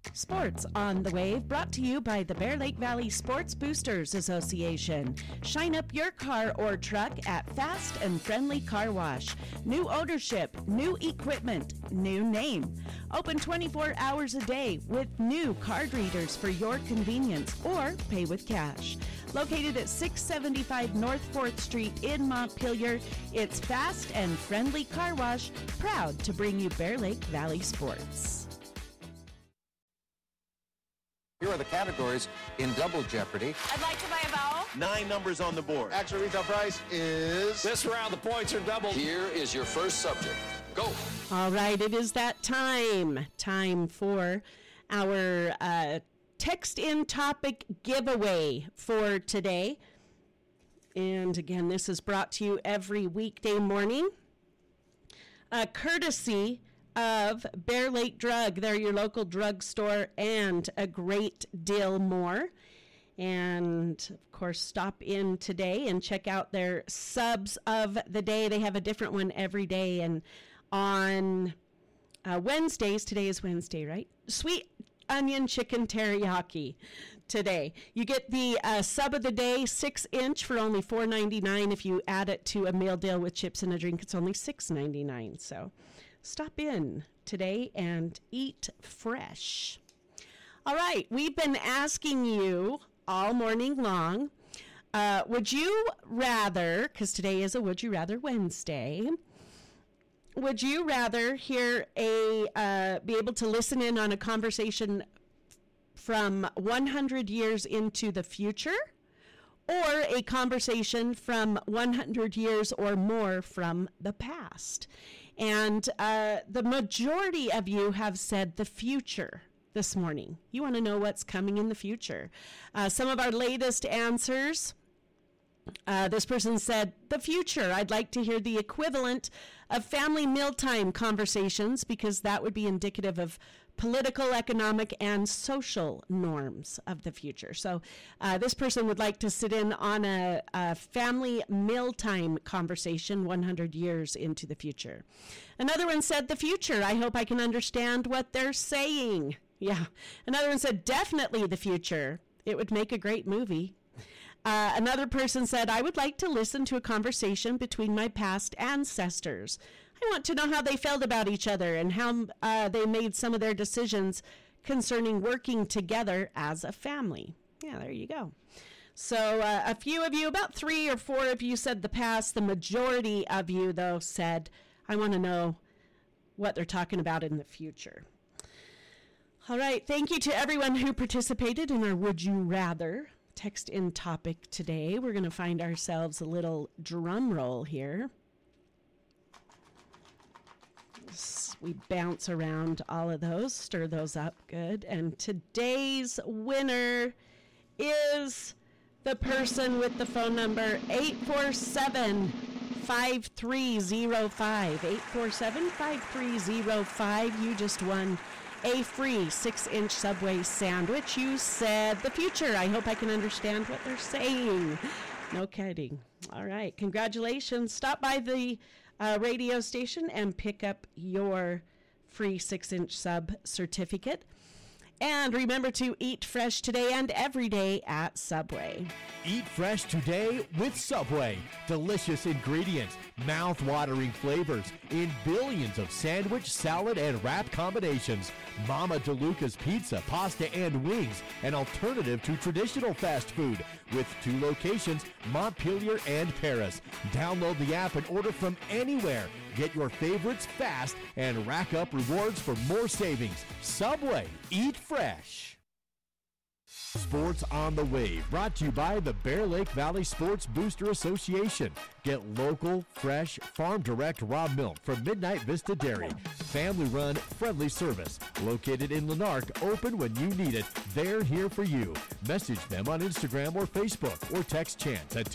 Sports on the Wave, brought to you by the Bear Lake Valley Sports Boosters Association. Shine up your car or truck at Fast and Friendly Car Wash. New ownership, new equipment, new name. Open 24 hours a day with new card readers for your convenience, or pay with cash. Located at 675 North 4th Street in Montpelier, it's Fast and Friendly Car Wash, proud to bring you Bear Lake Valley sports. Here are the categories in Double Jeopardy. I'd like to buy a vowel. 9 numbers on the board. Actual retail price is... This round, the points are doubled. Here is your first subject. Go. All right, it is that time. Time for our text-in topic giveaway for today. And again, this is brought to you every weekday morning. Courtesy of Bear Lake Drug. They're your local drugstore and a great deal more. And, of course, stop in today and check out their subs of the day. They have a different one every day. And on Wednesdays, today is Wednesday, right? Sweet onion chicken teriyaki today. You get the sub of the day, 6-inch for only $4.99. If you add it to a meal deal with chips and a drink, it's only $6.99. So stop in today and eat fresh. All right, we've been asking you all morning long, would you rather, because today is a Would You Rather Wednesday, would you rather hear be able to listen in on a conversation from 100 years into the future, or a conversation from 100 years or more from the past? And the majority of you have said the future this morning. You want to know what's coming in the future. Some of our latest answers, this person said, the future. I'd like to hear the equivalent of family mealtime conversations, because that would be indicative of political, economic, and social norms of the future. So this person would like to sit in on a family mealtime conversation 100 years into the future. Another one said the future. I hope I can understand what they're saying. Yeah. Another one said definitely the future. It would make a great movie. Another person said, I would like to listen to a conversation between my past ancestors. I want to know how they felt about each other and how they made some of their decisions concerning working together as a family. Yeah, there you go. So a few of you, about 3 or 4 of you said the past. The majority of you, though, said, I want to know what they're talking about in the future. All right, thank you to everyone who participated in our Would You Rather text in topic today. We're going to find ourselves a little drum roll here. We bounce around all of those, stir those up good. And today's winner is the person with the phone number 847-5305. 847-5305. You just won a free 6-inch Subway sandwich. You said the future. I hope I can understand what they're saying. No kidding. All right. Congratulations. Stop by the radio station and pick up your free 6-inch sub certificate. And remember to eat fresh today and every day at Subway. Eat fresh today with Subway. Delicious ingredients, mouth-watering flavors in billions of sandwich, salad, and wrap combinations. Mama DeLuca's pizza, pasta, and wings, an alternative to traditional fast food, with 2 locations, Montpelier and Paris. Download the app and order from anywhere. Get your favorites fast and rack up rewards for more savings. Subway, eat fresh. Sports on the Wave, brought to you by the Bear Lake Valley Sports Booster Association. Get local, fresh, farm-direct raw milk from Midnight Vista Dairy. Family-run, friendly service. Located in Lanark, open when you need it. They're here for you. Message them on Instagram or Facebook, or text Chance at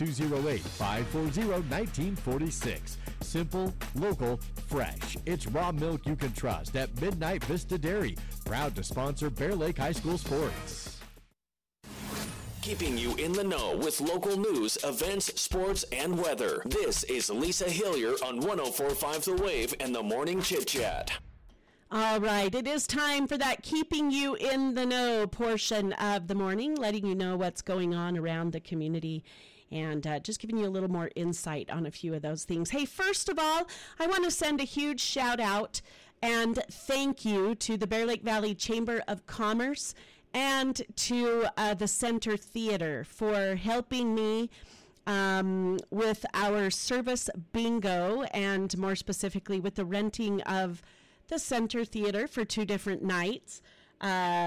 208-540-1946. Simple, local, fresh. It's raw milk you can trust at Midnight Vista Dairy. Proud to sponsor Bear Lake High School sports. Keeping you in the know with local news, events, sports, and weather. This is Lisa Hillier on 104.5 The Wave and the Morning Chit Chat. All right, it is time for that keeping you in the know portion of the morning, letting you know what's going on around the community and just giving you a little more insight on a few of those things. Hey, first of all, I want to send a huge shout out and thank you to the Bear Lake Valley Chamber of Commerce and to the Center Theater for helping me with our service bingo, and more specifically with the renting of the Center Theater for 2 different nights.